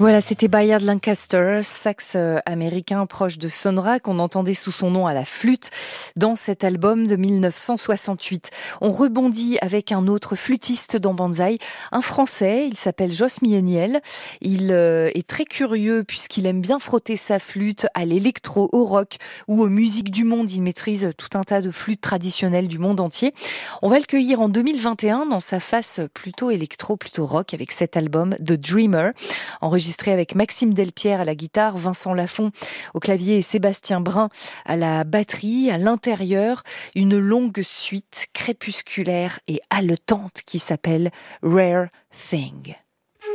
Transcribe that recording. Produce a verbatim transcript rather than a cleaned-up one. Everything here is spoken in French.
Voilà, c'était Bayard Lancaster, sax euh, américain proche de Sonra, qu'on entendait sous son nom à la flûte dans cet album de mille neuf cent soixante-huit. On rebondit avec un autre flûtiste dans Banzai, un Français, il s'appelle Jos Mieniel. Il euh, est très curieux puisqu'il aime bien frotter sa flûte à l'électro, au rock ou aux musiques du monde. Il maîtrise tout un tas de flûtes traditionnelles du monde entier. On va le cueillir en deux mille vingt et un dans sa face plutôt électro, plutôt rock avec cet album The Dreamer, enregistré avec Maxime Delpierre à la guitare, Vincent Lafont au clavier et Sébastien Brun à la batterie. À l'intérieur, une longue suite crépusculaire et haletante qui s'appelle Rare Thing.